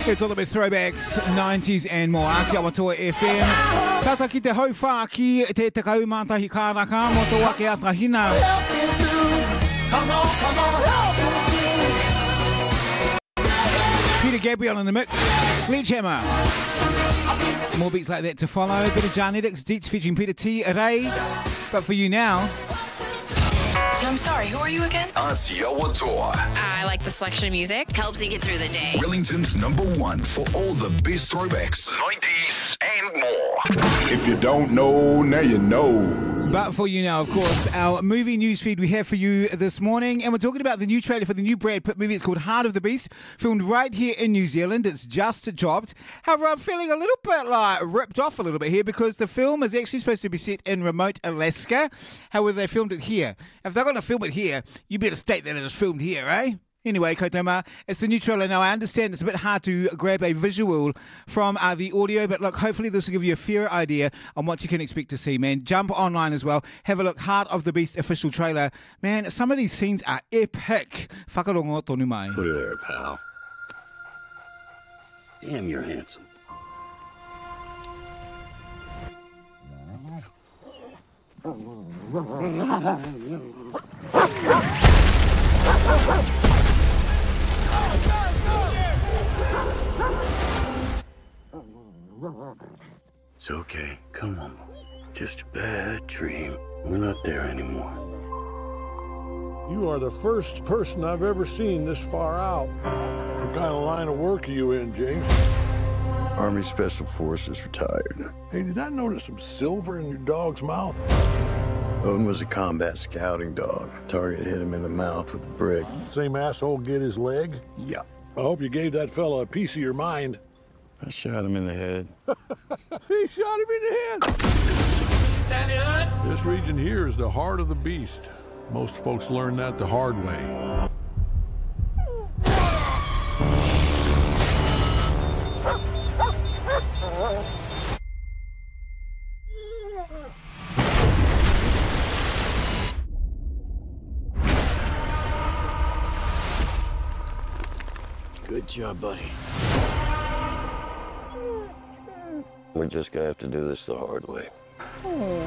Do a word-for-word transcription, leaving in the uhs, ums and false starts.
It's all the best throwbacks, nineties and more. Aotearoa F M. Tata ki te hau whā ki te te kau mātahi kāraka mo tō wake atahina. Come on, come on, Peter Gabriel in the mix. Sledgehammer. More beats like that to follow. Bit of Jarnetics, Deets featuring Peter T. Ray. But for you now... I'm sorry, who are you again? Aotearoa Toa. I like the selection of music. Helps you get through the day. Wellington's number one for all the best throwbacks, nineties and more. If you don't know, now you know. But for you now, of course, our movie news feed we have for you this morning. And we're talking about the new trailer for the new Brad Pitt movie. It's called Heart of the Beast, filmed right here in New Zealand. It's just dropped. However, I'm feeling a little bit like ripped off a little bit here because the film is actually supposed to be set in remote Alaska. However, they filmed it here. If they're going to film it here, you better state that it was filmed here, eh? Anyway, Kaitama, it's the new trailer. Now, I understand it's a bit hard to grab a visual from uh, the audio, but look, hopefully this will give you a fair idea on what you can expect to see, man. Jump online as well. Have a look. Heart of the Beast official trailer. Man, some of these scenes are epic. Whakarongo tonu mai. Put her there, pal. Damn, you're handsome. It's okay. Come on. Just a bad dream. We're not there anymore. You are the first person I've ever seen this far out. What kind of line of work are you in, James? Army Special Forces retired. Hey, did I notice some silver in your dog's mouth? Odin was a combat scouting dog. Target hit him in the mouth with a brick. Same asshole get his leg? Yeah. I hope you gave that fella a piece of your mind. I shot him in the head. He shot him in the head! This region here is the heart of the beast. Most folks learn that the hard way. Good job, buddy. We're just gonna have to do this the hard way.